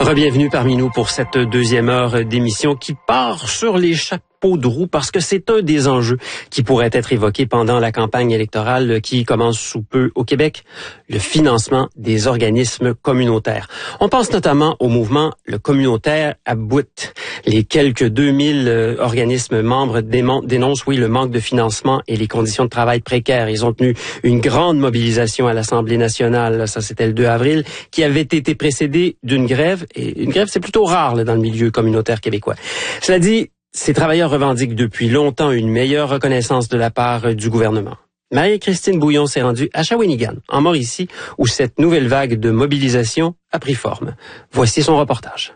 Bienvenue parmi nous pour cette deuxième heure d'émission qui part sur les chapeaux de roue parce que c'est un des enjeux qui pourrait être évoqué pendant la campagne électorale qui commence sous peu au Québec, le financement des organismes communautaires. On pense notamment au mouvement Le Communautaire à bout. Les quelques 2000 organismes membres dénoncent, le manque de financement et les conditions de travail précaires. Ils ont tenu une grande mobilisation à l'Assemblée nationale, ça c'était le 2 avril, qui avait été précédée d'une grève. Et une grève, c'est plutôt rare dans le milieu communautaire québécois. Cela dit, ces travailleurs revendiquent depuis longtemps une meilleure reconnaissance de la part du gouvernement. Marie-Christine Bouillon s'est rendue à Shawinigan, en Mauricie, où cette nouvelle vague de mobilisation a pris forme. Voici son reportage.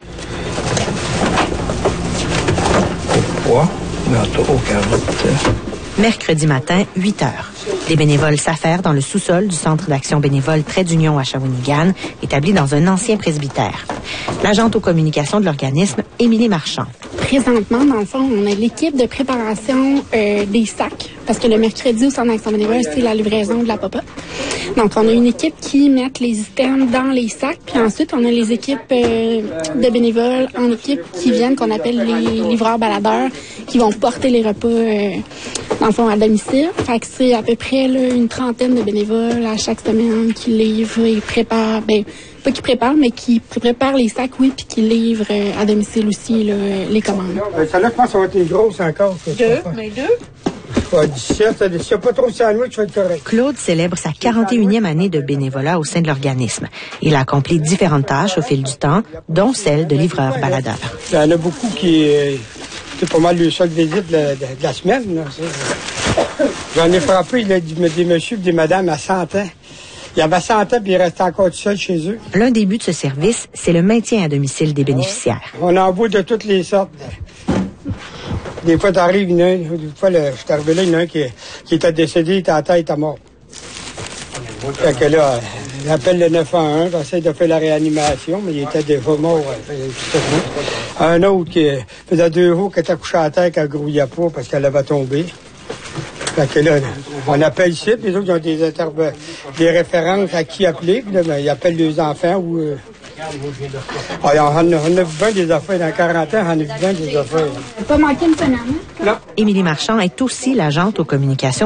Mercredi matin, 8 heures. Les bénévoles s'affairent dans le sous-sol du Centre d'action bénévole Trait d'Union à Shawinigan, établi dans un ancien presbytère. L'agente aux communications de l'organisme, Émilie Marchand. Présentement, dans le fond, on a l'équipe de préparation des sacs, parce que le mercredi au Centre d'action bénévole, c'est la livraison de la pop-up. Donc, on a une équipe qui met les items dans les sacs, puis ensuite, on a les équipes de bénévoles en équipe qui viennent, qu'on appelle les livreurs baladeurs, qui vont porter les repas, dans le fond, à domicile. Fait que c'est à peu près une trentaine de bénévoles à chaque semaine qui livrent et préparent, pas qui préparent, mais qui préparent les sacs, oui, puis qui livrent à domicile aussi les commandes. Celle-là, je pense que ça va être grosse encore. Mais deux? Ouais, 17, s'il n'y a pas trop de sandwich, ça va être correct. Claude célèbre sa 41e année de bénévolat au sein de l'organisme. Il a accompli différentes tâches au fil du temps, dont celle de livreur-baladeur. Il y en a beaucoup qui... c'est pas mal le seul visite de la semaine. Là, j'en ai frappé des messieurs et des madames à 100 ans. Il y avait 100 ans puis ils restaient encore tout seuls chez eux. L'un des buts de ce service, c'est le maintien à domicile des bénéficiaires. On envoie de toutes les sortes. Des fois, t'arrives, des fois, je suis arrivé là, il y en a un qui était décédé, il était à terre, il était mort. Fait que là, il appelle le 911, il essaie de faire la réanimation, mais il était déjà mort. Un autre qui faisait 2 jours qui était couché à terre, qui ne grouillait pas parce qu'elle avait tombé. Fait que là, on appelle ici, puis les autres, ils ont des références à qui appeler, puis là, ils appellent les enfants ou... on a vu bien des affaires dans 40 ans, on a vu bien des affaires. Pas manqué une semaine. Non. Émilie Marchand est aussi l'agente aux communications